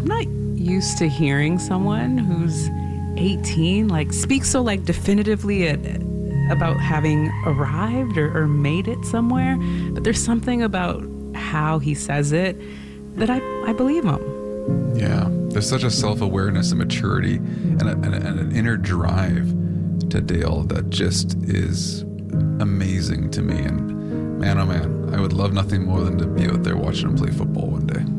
not used to hearing someone who's 18 like speak so like definitively about having arrived or made it somewhere. But there's something about how he says it that I believe him. Yeah, there's such a self-awareness and maturity and an inner drive to Dale that just is amazing to me. And man, oh man, I would love nothing more than to be out there watching him play football one day.